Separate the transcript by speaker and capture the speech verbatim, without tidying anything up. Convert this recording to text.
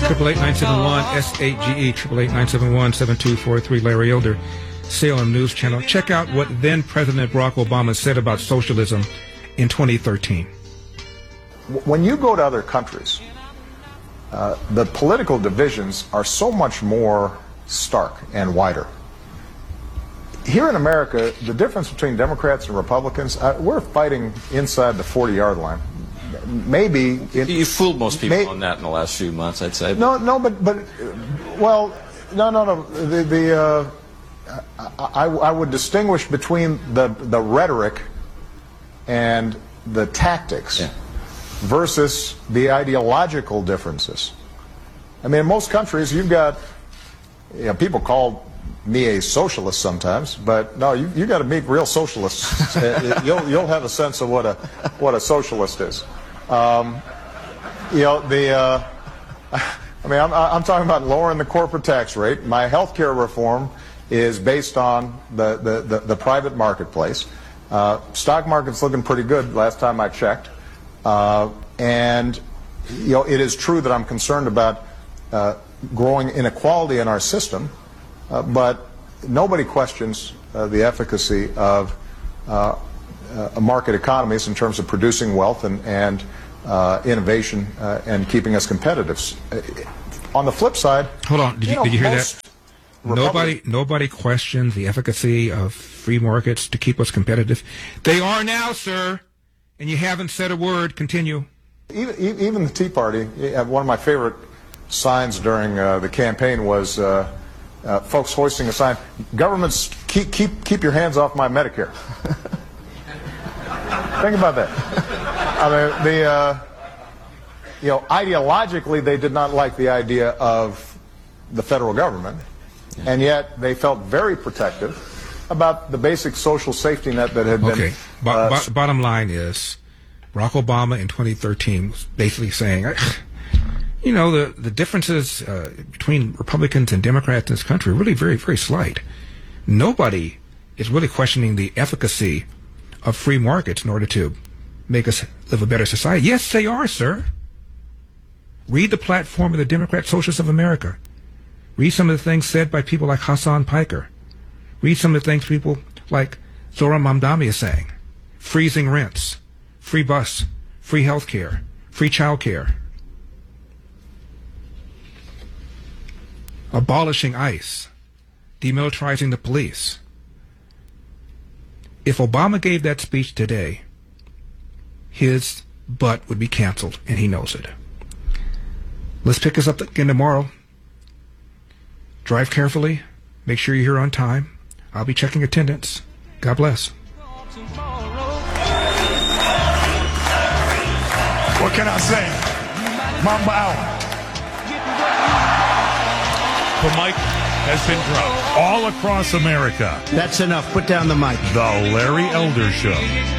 Speaker 1: Triple eight nine seven one S eight G E. Triple eight nine seven one seven two four three. Larry Elder, Salem News Channel. Check out what then President Barack Obama said about socialism in twenty thirteen.
Speaker 2: When you go to other countries, uh, the political divisions are so much more stark and wider. Here in America, the difference between Democrats and Republicans, uh, we're fighting inside the forty-yard line. Maybe it,
Speaker 3: you fooled most people
Speaker 2: may,
Speaker 3: on that in the last few months, I'd say.
Speaker 2: No, no, but but well, no, no, no. The the uh, I, I would distinguish between the the rhetoric and the tactics
Speaker 3: yeah.
Speaker 2: versus the ideological differences. I mean, in most countries, you've got you know, people call me a socialist sometimes, but no, you you got to meet real socialists. you'll you'll have a sense of what a what a socialist is. Um, you know the. Uh, I mean, I'm I'm talking about lowering the corporate tax rate. My health care reform is based on the the the, the private marketplace. Uh, stock market's looking pretty good last time I checked, uh, and you know it is true that I'm concerned about uh, growing inequality in our system. Uh, but nobody questions uh, the efficacy of uh, uh, market economies in terms of producing wealth and, and uh, innovation uh, and keeping us competitive. Uh, on the flip side,
Speaker 1: hold on, did you,
Speaker 2: you, know,
Speaker 1: did you hear that? Nobody, nobody questions the efficacy of free markets to keep us competitive. They are now, sir, and you haven't said a word. Continue.
Speaker 2: Even, even the Tea Party. One of my favorite signs during uh, the campaign was. Uh, Uh, folks hoisting a sign, governments, keep keep keep your hands off my Medicare. Think about that. I mean, the uh, you know, ideologically, they did not like the idea of the federal government, and yet they felt very protective about the basic social safety net that had been.
Speaker 1: Okay. Bo
Speaker 2: Uh,
Speaker 1: bo bottom line is, Barack Obama in twenty thirteen was basically saying. You know, the, the differences uh, between Republicans and Democrats in this country are really very, very slight. Nobody is really questioning the efficacy of free markets in order to make us live a better society. Yes, they are, sir. Read the platform of the Democrat Socialists of America. Read some of the things said by people like Hassan Piker. Read some of the things people like Zohran Mamdani is saying. Freezing rents, free bus, free health care, free child care. Abolishing ICE, demilitarizing the police. If Obama gave that speech today, his butt would be canceled, and he knows it. Let's pick us up again tomorrow. Drive carefully. Make sure you're here on time. I'll be checking attendance. God bless.
Speaker 4: What can I say? Mamba out. The mic has been dropped all across America.
Speaker 5: That's enough. Put down the mic.
Speaker 4: The Larry Elder Show.